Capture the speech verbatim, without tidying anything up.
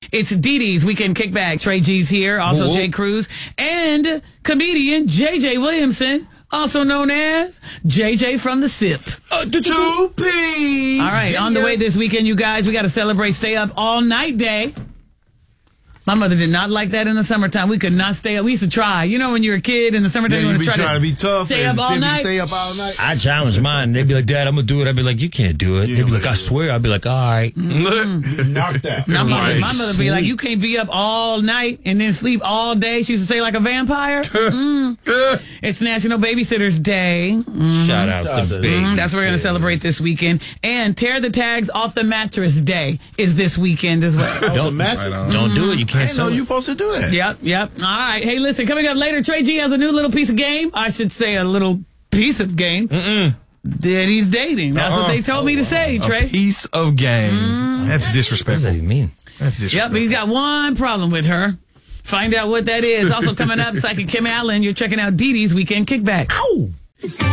It's Dee Dee's Weekend Kickback. Trey G's here, also Whoa. Jay Cruz, and comedian J J Williamson, also known as J J from the Sip. Uh, two P's. All right, on the way this weekend, you guys, we got to celebrate Stay Up All Night Day. My mother did not like that in the summertime. We could not stay up. We used to try. You know, when you're a kid in the summertime, Yeah, you you want be to try trying to be tough stay and up all see if you night. stay up all night. I challenge mine. They'd be like, Dad, I'm going to do it. I'd be like, you can't do it. You They'd be ain't like, I gonna do swear. I'd be like, all right. Mm-hmm. Knocked out. My mother, Right. my mother would be like, you can't be up all night and then sleep all day. She used to say like a vampire. Mm. It's National Babysitter's Day. Mm. Shout out to to Big. Mm, that's what we're going to celebrate this weekend. And Tear the Tags Off the Mattress Day is this weekend as well. Oh, the Don't, mattress. Right on. don't do it. You I can't didn't know sell you it. supposed to do that. Yep, yep. All right. Hey, listen, coming up later, Trey G has a new little piece of game. I should say a little piece of game that he's dating. That's what they told me to say, A Trey. piece of game. That's What does that disrespectful. even mean? That's Yep, disrespectful. but he's got one problem with her. Find out what that is. Also coming up, Psychic Kim Allen. You're checking out Dee Dee's Weekend Kickback. Ow!